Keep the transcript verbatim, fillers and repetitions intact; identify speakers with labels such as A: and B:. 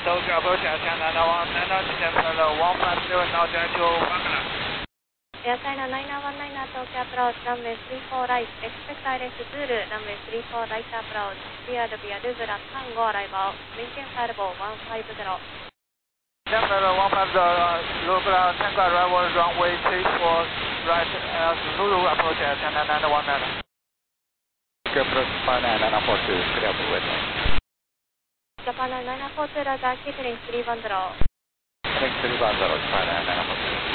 A: Tokyo approach at China one nine nine, December one five zero, now join to Bangla.
B: Air China nine nine one nine, Tokyo approach, runway three four right, expect I L S Zulu, runway three four right approach, cleared via Luzula, Tango arrival, maintain fireball one five zero.
A: December one five zero, Luzula, Tango arrival, runway three four right, uh, Zulu approach at China nine one nine.
C: Tokyo approach Japan nine nine four two, clear to west.
B: Japan nine nine four two, radar, catering three one zero.
C: Catering three one zero, Japan nine nine four two.